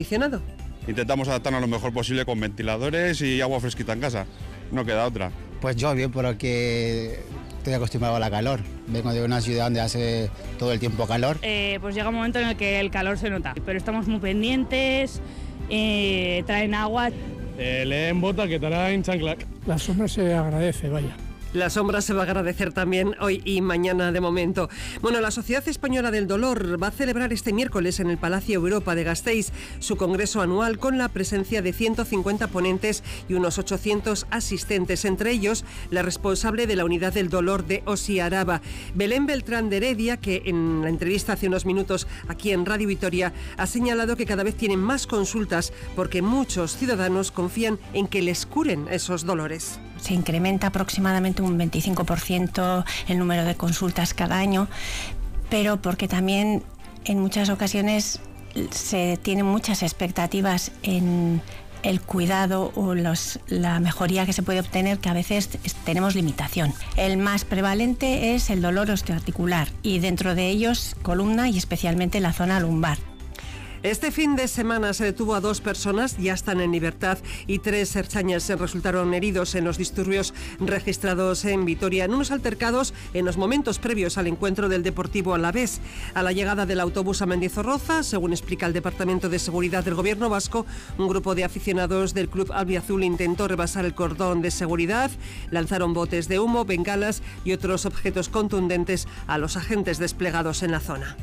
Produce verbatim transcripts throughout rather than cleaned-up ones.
acondicionado. Intentamos adaptarnos lo mejor posible con ventiladores y agua fresquita en casa, no queda otra. Pues yo bien, porque estoy acostumbrado a la calor. Vengo de una ciudad donde hace todo el tiempo calor. Eh, pues llega un momento en el que el calor se nota, pero estamos muy pendientes, eh, traen agua. Eh, leen bota que traen chanclac. La sombra se agradece, vaya. La sombra se va a agradecer también hoy y mañana de momento. Bueno, la Sociedad Española del Dolor va a celebrar este miércoles en el Palacio Europa de Gasteiz su congreso anual con la presencia de ciento cincuenta ponentes y unos ochocientos asistentes, entre ellos la responsable de la Unidad del Dolor de Osi Araba, Belén Beltrán de Heredia, que en la entrevista hace unos minutos aquí en Radio Vitoria ha señalado que cada vez tienen más consultas porque muchos ciudadanos confían en que les curen esos dolores. Se incrementa aproximadamente un veinticinco por ciento el número de consultas cada año, pero porque también en muchas ocasiones se tienen muchas expectativas en el cuidado o los, la mejoría que se puede obtener, que a veces tenemos limitación. El más prevalente es el dolor osteoarticular y dentro de ellos columna y especialmente la zona lumbar. Este fin de semana se detuvo a dos personas, ya están en libertad, y tres ertzainas resultaron heridos en los disturbios registrados en Vitoria, en unos altercados en los momentos previos al encuentro del Deportivo Alavés. A la llegada del autobús a Mendizorroza, según explica el Departamento de Seguridad del Gobierno vasco, un grupo de aficionados del Club Albiazul intentó rebasar el cordón de seguridad, lanzaron botes de humo, bengalas y otros objetos contundentes a los agentes desplegados en la zona.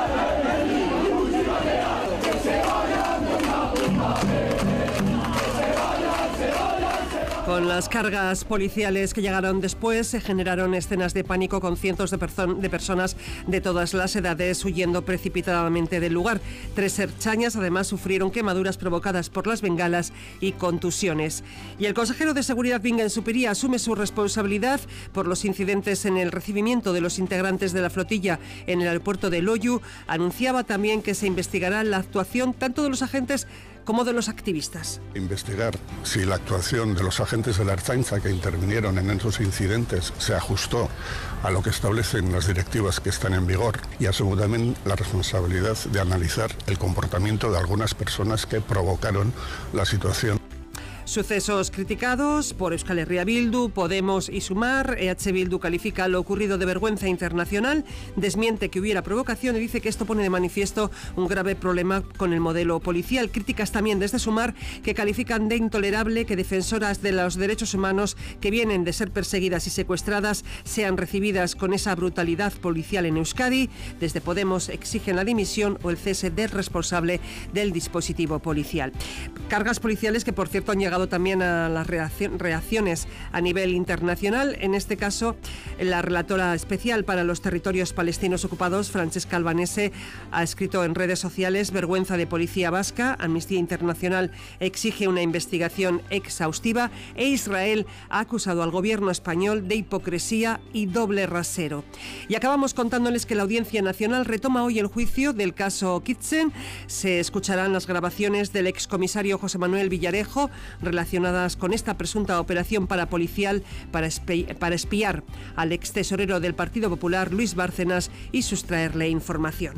Con las cargas policiales que llegaron después, se generaron escenas de pánico con cientos de, perso- de personas de todas las edades huyendo precipitadamente del lugar. Tres ertzainas además sufrieron quemaduras provocadas por las bengalas y contusiones. Y el consejero de Seguridad Bingen Zupiria asume su responsabilidad por los incidentes en el recibimiento de los integrantes de la flotilla en el aeropuerto de Loiu. Anunciaba también que se investigará la actuación tanto de los agentes como de los activistas. Investigar si la actuación de los agentes de la Ertzaintza que intervinieron en esos incidentes se ajustó a lo que establecen las directivas que están en vigor, y asumo también la responsabilidad de analizar el comportamiento de algunas personas que provocaron la situación. Sucesos criticados por Euskal Herria Bildu, Podemos y Sumar. E H Bildu califica lo ocurrido de vergüenza internacional, desmiente que hubiera provocación y dice que esto pone de manifiesto un grave problema con el modelo policial. Críticas también desde Sumar, que califican de intolerable que defensoras de los derechos humanos que vienen de ser perseguidas y secuestradas sean recibidas con esa brutalidad policial en Euskadi. Desde Podemos exigen la dimisión o el cese del responsable del dispositivo policial. Cargas policiales que, por cierto, han llegado también a las reacciones a nivel internacional. En este caso, la relatora especial para los territorios palestinos ocupados, Francesca Albanese, ha escrito en redes sociales: vergüenza de policía vasca, Amnistía Internacional exige una investigación exhaustiva e Israel ha acusado al gobierno español de hipocresía y doble rasero. Y acabamos contándoles que la Audiencia Nacional retoma hoy el juicio del caso Kitzen. Se escucharán las grabaciones del excomisario José Manuel Villarejo relacionadas con esta presunta operación parapolicial para, espi- para espiar al extesorero del Partido Popular, Luis Bárcenas, y sustraerle información.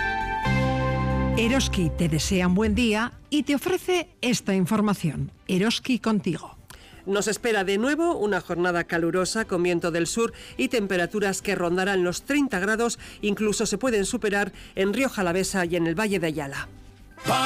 Eroski te desea un buen día y te ofrece esta información. Eroski contigo. Nos espera de nuevo una jornada calurosa con viento del sur y temperaturas que rondarán los treinta grados, incluso se pueden superar en Rioja Alavesa y en el Valle de Ayala.